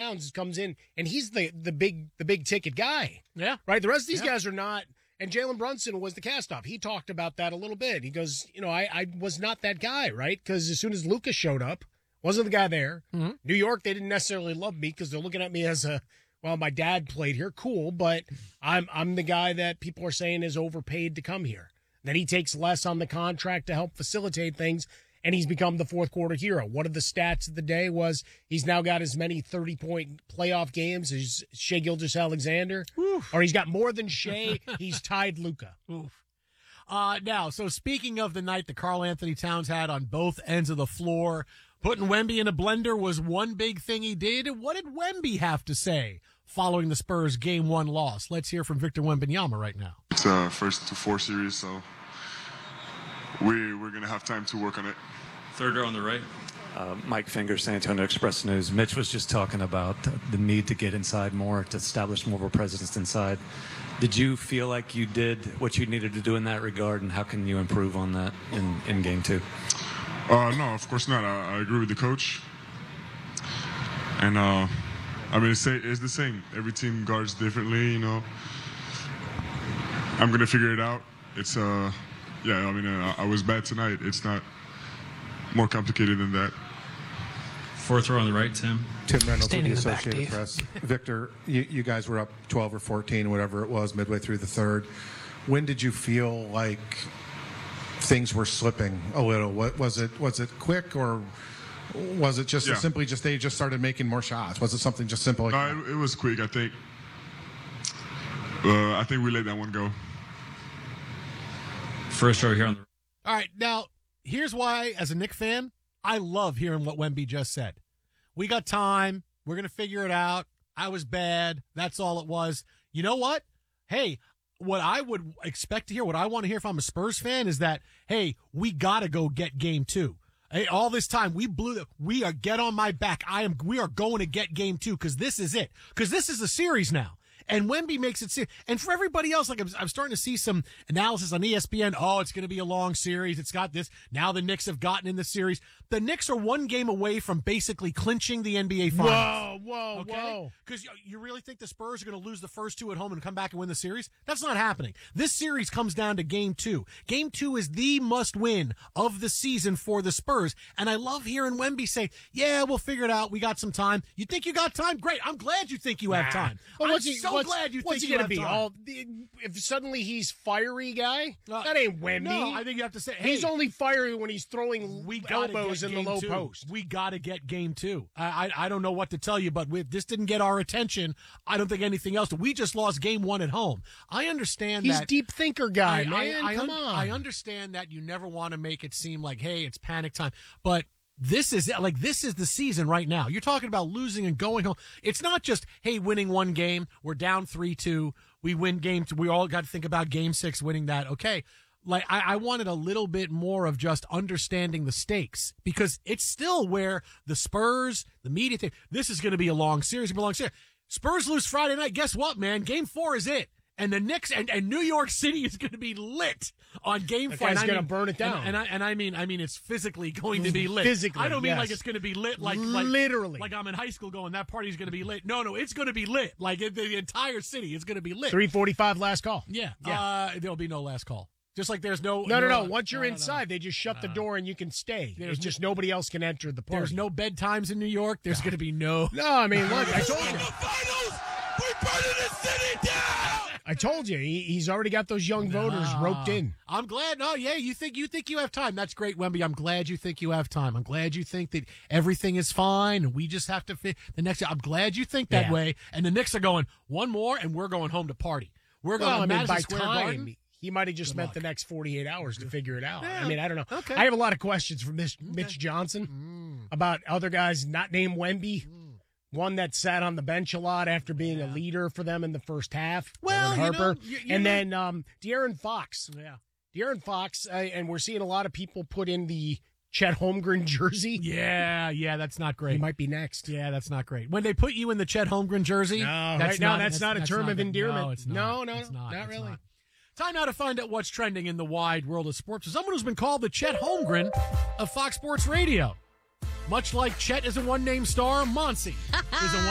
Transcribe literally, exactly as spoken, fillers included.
Towns comes in, and he's the the big the big ticket guy. Yeah. Right? The rest of these yeah. guys are not. And Jalen Brunson was the cast-off. He talked about that a little bit. He goes, you know, I, I was not that guy, right? Because as soon as Lucas showed up, wasn't the guy there. Mm-hmm. New York, they didn't necessarily love me because they're looking at me as a, well, my dad played here. Cool, but I'm I'm the guy that people are saying is overpaid to come here. Then he takes less on the contract to help facilitate things, and he's become the fourth quarter hero. One of the stats of the day was he's now got as many thirty-point playoff games as Shai Gilgeous-Alexander, or he's got more than Shai. He's tied Luka. Oof. Uh, now, so speaking of the night that Karl Anthony Towns had on both ends of the floor, putting Wemby in a blender was one big thing he did. What did Wemby have to say following the Spurs game one loss? Let's hear from Victor Wembanyama right now. It's a first to four series, so we, we're going to have time to work on it. Third row on the right. Uh, Mike Finger, San Antonio Express News. Mitch was just talking about the need to get inside more, to establish more of a presence inside. Did you feel like you did what you needed to do in that regard, and how can you improve on that in, in game two? Uh, no, of course not. I, I agree with the coach. And, uh, I mean, it's, it's the same. Every team guards differently, you know. I'm going to figure it out. It's, uh, yeah, I mean, uh, I was bad tonight. It's not more complicated than that. Fourth row on the right, Tim. Tim Reynolds with Standing the in the back, Associated Dave. Press. Victor, you, you guys were up twelve or fourteen, whatever it was, midway through the third. When did you feel like things were slipping a little? What was it? Was it quick, or was it just Yeah. simply just they just started making more shots? Was it something just simple like Uh, that? it, it was quick, I think. Uh, I think we let that one go. First row here on the All right, now, here's why, as a Knick fan, I love hearing what Wemby just said. We got time. We're going to figure it out. I was bad. That's all it was. You know what? Hey, what I would expect to hear, what I want to hear if I'm a Spurs fan is that, hey, we got to go get game two. Hey, all this time we blew the, we are get on my back. I am, we are going to get game two because this is it. Because this is a series now. And Wemby makes it serious. And for everybody else, like I'm, I'm starting to see some analysis on E S P N. Oh, it's going to be a long series. It's got this. Now the Knicks have gotten in the series. The Knicks are one game away from basically clinching the N B A Finals. Whoa, whoa, Okay? whoa. Because you, you really think the Spurs are going to lose the first two at home and come back and win the series? That's not happening. This series comes down to game two. Game two is the must-win of the season for the Spurs. And I love hearing Wemby say, yeah, we'll figure it out. We got some time. You think you got time? Great. I'm glad you think you have time. Well, I'm what's he, so what's, glad you what's think he you gonna have be? time. All the, if suddenly he's fiery guy, Uh, that ain't Wemby. No, I think you have to say, hey, he's only fiery when he's throwing we gotta elbows get in the game low two. post. We got to get game two. I, I I don't know what to tell you, but if this didn't get our attention, I don't think anything else. We just lost game one at home. I understand He's that. deep thinker guy, I, man. I, I, Come un- on. I understand that you never want to make it seem like, hey, it's panic time, but this is it. Like, this is the season right now. You're talking about losing and going home. It's not just, hey, winning one game. We're down three two. We win game two. We all got to think about game six, winning that. Okay. Like, I, I wanted a little bit more of just understanding the stakes, because it's still where the Spurs, the media think this is going to be a long series. It's gonna be a long series. Spurs lose Friday night. Guess what, man? Game four is it. And the Knicks and, and New York City is going to be lit on game That four. guy's And I gonna mean- burn it down. And, and I and I mean I mean it's physically going to be lit. Physically, I don't mean yes. like it's going to be lit like, like Literally. like I'm in high school going that party's going to be lit. No, no, it's going to be lit. Like it, the entire city is going to be lit. three forty-five last call. Yeah, Yeah. Uh, there'll be no last call. Just like there's no No, no, no. Once you're no, no, inside, they just shut the door and you can stay. There's It's just nobody else can enter the party. There's no bedtimes in New York. There's going to be no. No, I mean, look, I told you. Finals! We're burning the city down! I told you. He, he's already got those young voters roped in. I'm glad. No, yeah, you think you think you have time. That's great, Wemby. I'm glad you think you have time. I'm glad you think that everything is fine and we just have to fit the next. I'm glad you think that Yeah. way. And the Knicks are going one more, and we're going home to party. We're going Well, to I mean, Madison by Square time, Garden. he might have just Good meant luck. the next forty-eight hours to figure it out. Yeah. I mean, I don't know. Okay. I have a lot of questions from Mitch, Mitch Johnson about other guys not named Wemby. One that sat on the bench a lot after being a leader for them in the first half. Well, Dylan you know, Harper. you- you and know- then um, De'Aaron Fox. Yeah. De'Aaron Fox, uh, and we're seeing a lot of people put in the Chet Holmgren jersey. Yeah, yeah, that's not He great. might be next. Yeah, that's not great. When they put you in the Chet Holmgren jersey, No, right now that's not a term of endearment. No, it's not. No, no, It's no, not, not It's really. not. Time now to find out what's trending in the wide world of sports. For someone who's been called the Chet Holmgren of Fox Sports Radio. Much like Chet is a one-name star, Monsi is a